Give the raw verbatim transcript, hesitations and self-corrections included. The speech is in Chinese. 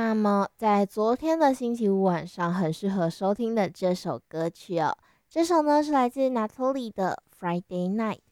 那么，在昨天的星期五晚上，很适合收听的这首歌曲哦，这首呢是来自 Natalie 的《Friday Night》。